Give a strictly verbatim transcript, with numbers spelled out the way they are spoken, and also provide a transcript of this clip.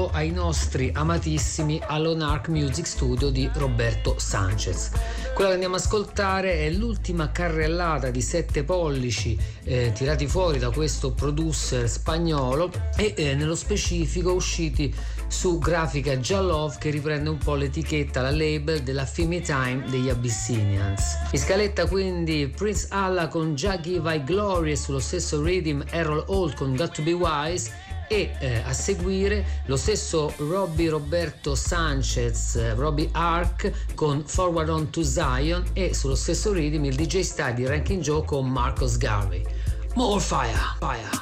proprio ai nostri amatissimi Allonarch Music Studio di Roberto Sanchez. Quella che andiamo ad ascoltare è l'ultima carrellata di sette pollici eh, tirati fuori da questo producer spagnolo e eh, nello specifico usciti su Grafica Jalov, che riprende un po' l'etichetta, la label della Fimi Time degli Abyssinians. In scaletta quindi Prince Allah con Jah Give I Glory e sullo stesso rhythm Errol Holt con Got to Be Wise e eh, a seguire lo stesso Robbie Roberto Sanchez, eh, Robbie Ark con Forward On to Zion e sullo stesso rhythm il D J style di Ranking Joe con Marcus Garvey. More fire, fire.